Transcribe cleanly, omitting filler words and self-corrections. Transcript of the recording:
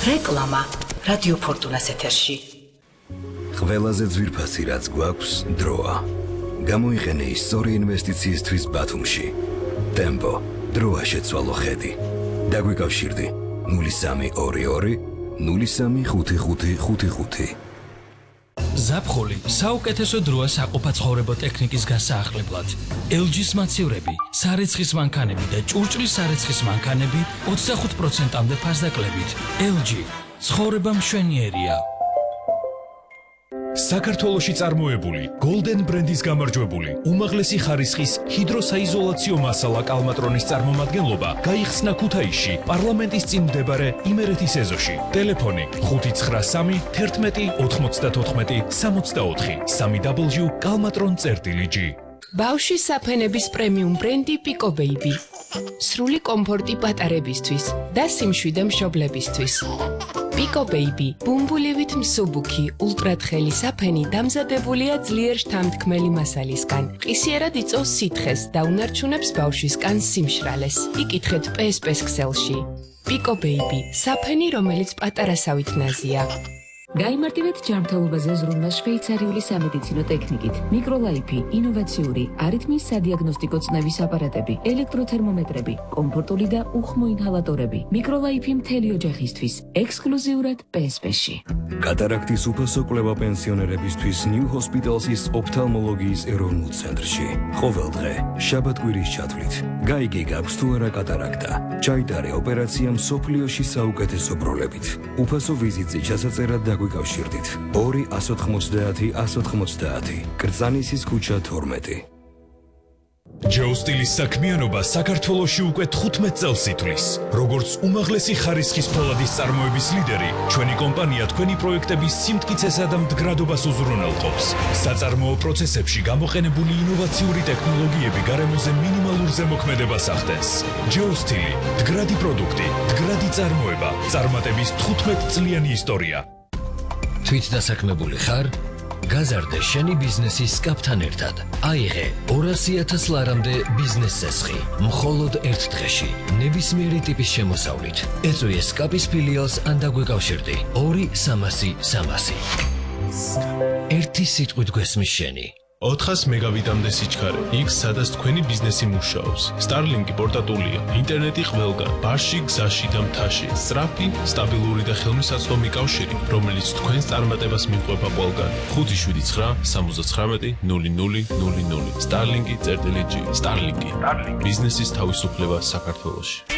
რეკლამა რადიო ფორტუნას ეთერში. ყველაზე ძვირფასი რაც გვაქვს დროა. გამოიყენე ის სწორი ინვესტიციისთვის ბათუმში. ტემპო, დროა შეცვალო ხედი. დაგვიკავშირდი 0322 035555. ზაფხული საუკეთესო დროა საყოფაცხოვრებო ტექნიკის გასაახლებლად. LG-ს მაცევრები, სარეცხის მანქანები და ჭურჭლის სარეცხის მანქანები 25%-მდე ფასდაკლებით. LG, ცხოვრება მშვენიერია. საქართველოში წარმოებული Golden ბრენდის გამარჯვებული უმაღლესი ხარისხის ჰიდროსაიზოლაციო მასალა კალმატრონის წარმომადგენლობა გაიხსნა ქუთაისში პარლამენტის წინ მდებარე იმერეთის ეზოში. ტელეფონი 593 11 94 64 www.kalmatron.g. ბავშვის საფენების პრემიუმ ბრენდი Pico Baby. სრული კომფორტი პატარებისთვის და სიმშვიდე მშობლებისთვის. Pico Baby, ბუმბულივით მსუბუქი, ულტრათხელი საფენი დამზადებულია ძლიერ შთამთქმელი მასალისგან. ყისიერად იწვევს სითხეს და უნარჩუნებს ბავშვის კანს სიმშრალეს. იკითხეთ PSP-ს ქსელში. Pico Baby, საფენი, რომელიც პატარასავით ნაზია. გაიმარტივეთ ჯანმრთელობაზე ზრუნვა შვეიცარიული სამედიცინო ტექნიკით. მიკროლაიფი, ინოვაციური, არითმიის სადიაგნოსტიკო წნევის აპარატები, ელექტროთერმომეტრები, კომფორტული და უხმო ინჰალატორები. მიკროლაიფი მთელი ოჯახისთვის, ექსკლუზიურად PSP-ში. კატარაქტის უფასო კვლევა პენსიონერებისთვის New Hospital's ოფთალმოლოგიის ეროვნულ ცენტრში. ყოველდღე, შაბათ-კვირის ჩათვლით. გაიგე გაქვს თუ არა კატარაქტა. ჩაიტარე ოპერაცია მსოფლიოში საუკეთესო ბროლებით. უფასო ვიზიტზე ჩასაწერად დაგვიკავშირდით. 2-190-190. კრძანისის ქუჩა 12. ჯეოსტილის საქმიანობა საქართველოში უკვე 15 წელს ითვლის. როგორც უმაღლესი ხარისხის ფოლადის წარმოების ლიდერი, ჩვენი კომპანია თქვენი პროექტების სიმტკიცესა და მდგრადობას უზრუნველყოფს. საწარმოო პროცესებში გამოყენებული ინოვაციური ტექნოლოგიები გარემოზე მინიმალურ ზემოქმედებას ახდენს. ჯეოსტილი, მდგრადი პროდუქტი, მდგრადი წარმოება, წარმატების 15 წლიანი ისტორია. თვით დასაქმებული ხარ? გაზარდე შენი ბიზნესის კაპთან ერთად. აიღე 200,000 ლარამდე ბიზნეს წესხი. მხოლოდ ერთ დღეში, ნებისმიერი ტიპის შემოსავლით. ეწვიე სკაპის ფილიალს ან დაგვიკავშირდი 2-300-300. ერთი სიტყვით გვესმის შენი. 400 მეგავიტამდე სიჩქარე, იქ სადაც თქვენი ბიზნესი მუშაობს. Starlink პორტატულია, ინტერნეტი ყველგან, ბარში, გზაში და მთაში. სწრაფი, სტაბილური და ხელმისაწვდომი კავშირი, რომელიც თქვენს წარმატებას მიყვება ყველგან. 579-79-0000. Starlink.G. Starlink. ბიზნესის თავისუფლება საქართველოში.